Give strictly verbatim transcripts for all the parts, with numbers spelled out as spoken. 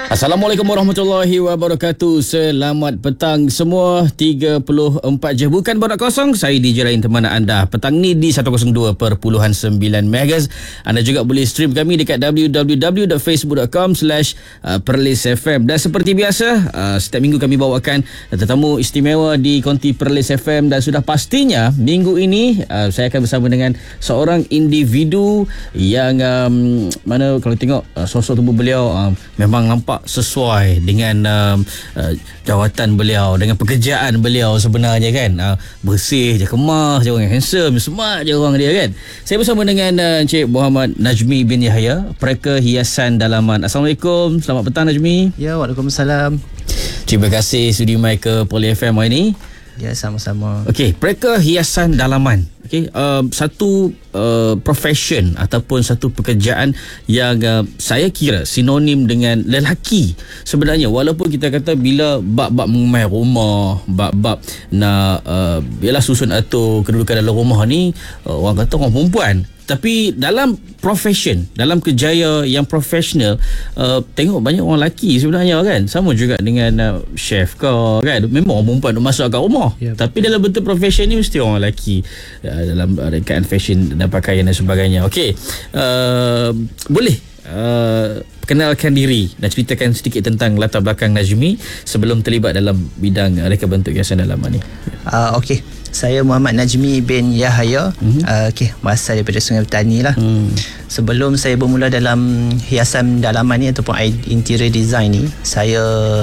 Assalamualaikum warahmatullahi wabarakatuh. Selamat petang semua. tiga puluh empat je bukan borak kosong. Saya D J Rain temana anda petang ni di seratus dua perpuluhan sembilan megahertz. Anda juga boleh stream kami dekat w w w dot facebook dot com slash perlis f m. Dan seperti biasa, uh, setiap minggu kami bawakan tetamu istimewa di konti Perlis F M. Dan sudah pastinya minggu ini uh, saya akan bersama dengan seorang individu yang um, mana kalau tengok uh, sosok tubuh beliau uh, memang nampak sesuai dengan um, uh, jawatan beliau, dengan pekerjaan beliau sebenarnya kan. Uh, bersih je, kemas je orang, handsome, smart je orang dia kan. Saya bersama dengan uh, Encik Muhammad Najmi bin Yahya, Pereka Hiasan Dalaman. Assalamualaikum, selamat petang Najmi. Ya, waalaikumsalam. Terima kasih sudi mai ke Poli F M hari ini. Ya, sama-sama. Okey, Pereka Hiasan Dalaman. Okey, uh, satu uh, profession ataupun satu pekerjaan yang uh, saya kira sinonim dengan lelaki sebenarnya. Walaupun kita kata bila bab-bab mengemai rumah, bab-bab nak uh, ialah susun atur kedudukan dalam rumah ni, uh, orang kata orang perempuan. Tapi dalam profession, dalam kerjaya yang profesional, uh, tengok banyak orang lelaki sebenarnya kan. Sama juga dengan uh, chef ke kan. Memang orang perempuan duk masuk kat rumah. Ya, tapi dalam bentuk profession ni mesti orang lelaki uh, dalam uh, rekaan fashion dan pakaian dan sebagainya. Okey, uh, boleh uh, kenalkan diri dan ceritakan sedikit tentang latar belakang Najmi sebelum terlibat dalam bidang uh, reka bentuk hiasan dalaman ni. Uh, Okey. Saya Muhammad Najmi bin Yahya. Mm-hmm. uh, okay, berasal daripada Sungai Petani lah. Mm. Sebelum saya bermula dalam hiasan dalaman ni ataupun interior design ni, saya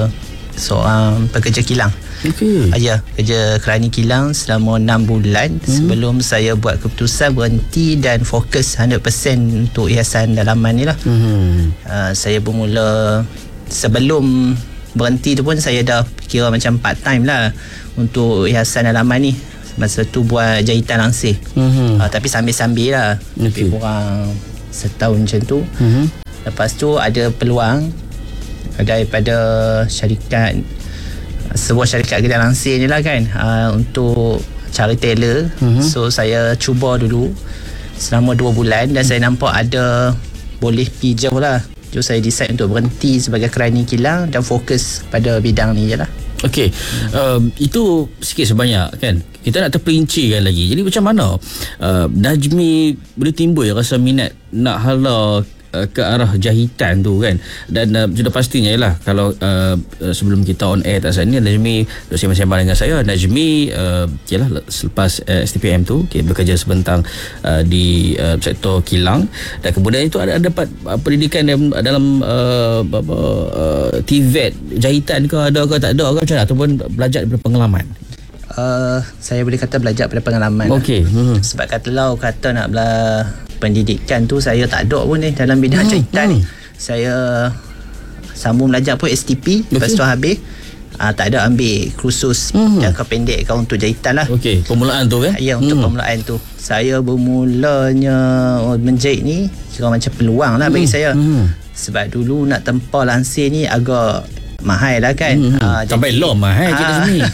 seorang pekerja kilang. Okay. uh, Ya, kerja kerani kilang selama enam bulan. Mm. Sebelum saya buat keputusan berhenti dan fokus one hundred percent untuk hiasan dalaman ni lah. Mm. uh, Saya bermula, sebelum berhenti tu pun saya dah kira macam part time lah untuk hiasan dalaman ni. Masa tu buat jahitan langsir. Mm-hmm. uh, Tapi sambil-sambil lah. Okay. Lebih kurang setahun macam tu. Mm-hmm. Lepas tu ada peluang daripada syarikat, sebuah syarikat kedai langsir ni lah kan, uh, untuk cari tailor. Mm-hmm. So saya cuba dulu selama dua bulan. Dan mm-hmm. saya nampak ada boleh pergi jauh lah. So saya decide untuk berhenti sebagai kerani kilang dan fokus pada bidang ni je lah. Okey, uh, itu sikit sebanyak kan. Kita nak terperincikan lagi. Jadi macam mana uh, Najmi boleh timbul rasa minat nak hala uh, ke arah jahitan tu kan. Dan uh, sudah pastinya ialah kalau uh, sebelum kita on air tak sana, Najmi bersama-sama dengan saya. Najmi uh, ialah selepas uh, S T P M tu okay, bekerja sebentar uh, di uh, sektor kilang, dan kemudian itu ada dapat uh, pendidikan dalam, dalam uh, apa, uh, T V E T jahitan ke, ada ke tak ada ke macam mana, ataupun belajar daripada pengalaman. Uh, saya boleh kata belajar pada pengalaman. Okey. Lah. Hmm. Sebab katalah kata nak belajar pendidikan tu saya tak ada pun ni dalam bidang hmm. jahitan hmm. ni. Saya sambung belajar pun S T P. Okay. Lepas tu habis uh, tak ada ambil kursus hmm. jangka pendek kau untuk jahitan lah. Okey, permulaan tu kan? Ya, untuk hmm. permulaan tu. Saya bermulanya menjahit ni kira macam peluang lah hmm. bagi saya. Hmm. Sebab dulu nak tempah langsir ni agak mahal lah kan. Hmm. Uh, sampai lom mahal je kat sini.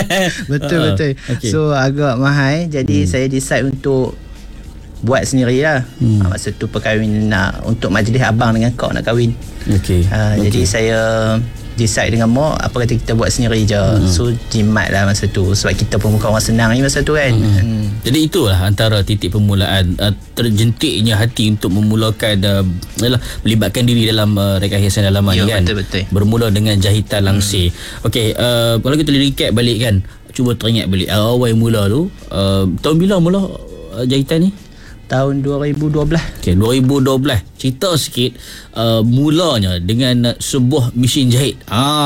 Betul uh, betul. Okay. So agak mahal. Jadi hmm. saya decide untuk buat sendiri lah. Hmm. Uh, masa tu perkahwinan nak untuk majlis abang dengan kak nak kahwin. Okay. Uh, okay. Jadi saya decide dengan mak, apa kata kita buat sendiri je. Hmm. So jimat lah masa tu. Sebab kita pun bukan orang senang ni masa tu kan. Hmm. Hmm. Jadi itulah antara titik permulaan uh, terjentiknya hati untuk memulakan uh, yalah, melibatkan diri dalam uh, reka hiasan dalaman ni kan. Betul-betul. Bermula dengan jahitan langsir. Hmm. Okey, uh, kalau kita recap balik kan, cuba teringat balik awal mula tu, uh, tahun bila mula uh, jahitan ni? Tahun dua ribu dua belas. Okey, dua ribu dua belas. Cerita sikit uh, mulanya dengan uh, sebuah mesin jahit.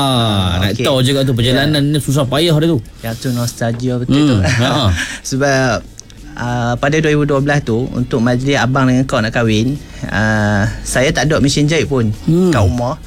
Ah, ah okay. Nak tahu juga tu perjalanan yeah. ni susah payah dia tu. Yang tu nostalgia betul hmm. tu. Ha. Sebab uh, pada dua ribu dua belas tu untuk majlis abang dengan kau nak kahwin, uh, saya tak ada mesin jahit pun hmm. kat rumah.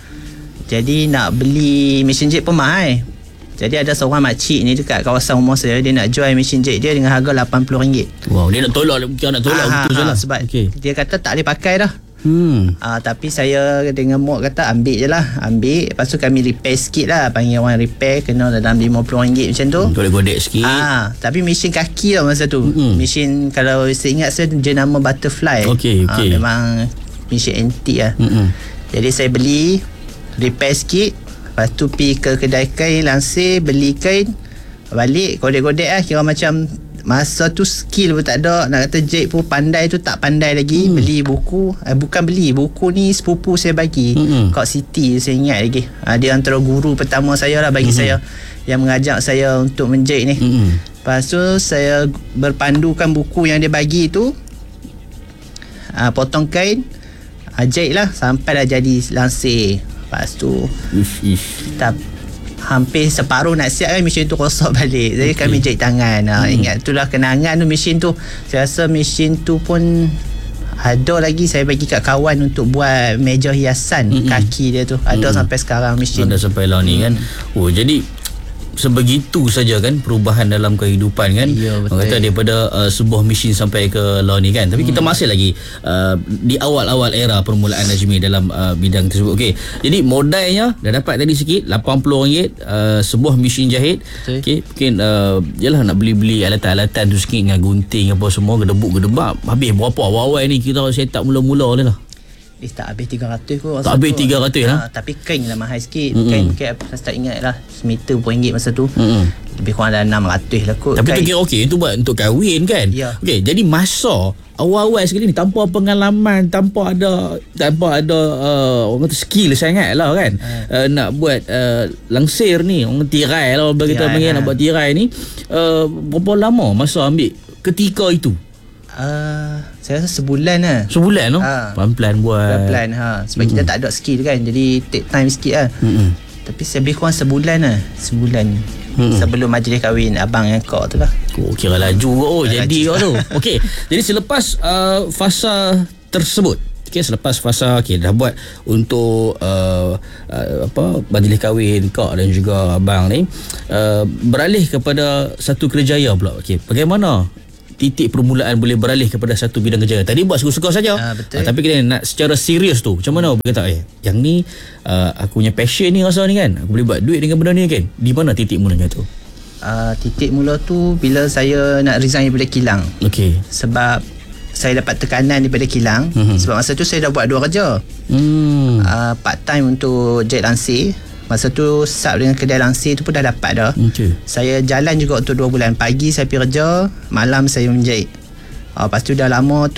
Jadi nak beli mesin jahit pun mahal. Jadi ada seorang makcik ni dekat kawasan rumah saya, dia nak jual mesin jahit dia dengan harga lapan puluh ringgit. Wow, dia nak tolak, dia nak tolak aha, betul je lah. Sebab okay. dia kata tak boleh pakai dah. Hmm. Uh, tapi saya dengan mak kata ambil je lah. Ambil. Lepas tu kami repair sikit lah. Panggil orang repair, kena dalam lima puluh ringgit macam tu. Godek-godek sikit. Ah, tapi mesin kaki lah masa tu. Mm-hmm. Mesin kalau saya ingat saya jenama Butterfly. Okey, okey. Uh, memang mesin antik lah. Mm-hmm. Jadi saya beli repair sikit. Lepas tu pergi ke kedai kain lansir, beli kain, balik godek-godek lah. Kira macam masa tu skill pun tak ada, nak kata jahit pun pandai tu tak pandai lagi. hmm. Beli buku, eh, bukan beli buku ni sepupu saya bagi, hmm. kat City saya ingat lagi. ha, Dia antara guru pertama saya lah bagi hmm. saya, yang mengajak saya untuk menjahit ni. hmm. Lepas tu saya berpandukan buku yang dia bagi tu, ha, potong kain, ha, jahit lah sampai dah jadi lansir. Lepas tu ish, ish. tak, hampir separuh nak siap kan, mesin tu rosak balik. Jadi okay. kami jahit tangan. ha, hmm. Ingat itulah kenangan tu mesin tu. Saya rasa mesin tu pun ada lagi saya bagi kat kawan untuk buat meja hiasan. hmm. Kaki dia tu ada hmm. sampai sekarang mesin. Ada sampai lah ni kan. Oh, jadi sebegitu saja kan perubahan dalam kehidupan kan. Ya, betul. Orang kata daripada uh, sebuah mesin sampai ke law ni kan. Tapi hmm. kita masih lagi uh, di awal-awal era permulaan Najmi dalam uh, bidang tersebut. Okey. Jadi modalnya dah dapat tadi sikit lapan puluh ringgit uh, sebuah mesin jahit. Okey, mungkin uh, yalah nak beli-beli alatan-alatan tu sikit dengan gunting apa semua, gedebuk-gedebak. Habis berapa awal-awal ni kita set up mula-mula ni lah. Eh tak habis tiga ratus kot. Tak habis tiga ratus lah. Ha, tapi kain lah mahal sikit. Mm-hmm. Kain mungkin saya tak ingat lah, semeter berapa ringgit masa tu. Mm-hmm. Lebih kurang dah enam ratus lah kot. Tapi kain. tu kira okey, itu buat untuk kahwin kan. Ya. Okey, jadi masa awal-awal sekali ni tanpa pengalaman, tanpa ada tanpa ada uh, orang kata skill sangat lah kan. Ha. Uh, nak buat uh, langsir ni, orang tirai lah bagi kita panggil, ha. Nak buat tirai ni uh, berapa lama masa ambil ketika itu? Uh, saya rasa sebulan lah. Sebulan tu? Ha. Pelan-pelan buat. Pelan-pelan ha. Sebab mm-hmm. kita tak ada skill kan, jadi take time sikit lah. mm-hmm. Tapi saya lebih kurang sebulan lah. Sebulan mm-hmm. sebelum majlis kahwin abang yang kau tu lah. Oh, kira laju oh, jadi kau tu. Okey, jadi selepas uh, fasa tersebut, okay, selepas fasa okay, dah buat untuk uh, uh, apa majlis kahwin kak dan juga abang ni, uh, beralih kepada satu kerjaya pula. Okey, bagaimana titik permulaan boleh beralih kepada satu bidang kerja? Tadi buat suka-suka saja. Ha, betul. Ha, tapi kita nak secara serius tu, macam mana boleh kata eh yang ni uh, aku punya passion ni rasa ni kan, aku boleh buat duit dengan benda ni kan. Di mana titik mulanya tu? Uh, titik mula tu bila saya nak resign daripada kilang. Okey. Sebab saya dapat tekanan daripada kilang. Mm-hmm. Sebab masa tu saya dah buat dua kerja. Hmm. Uh, part time untuk jahit lansir. Masa tu sub dengan kedai lansir tu pun dah dapat dah. Okay. Saya jalan juga untuk dua bulan. Pagi saya pergi kerja, malam saya menjahit. Uh, lepas tu dah lama tu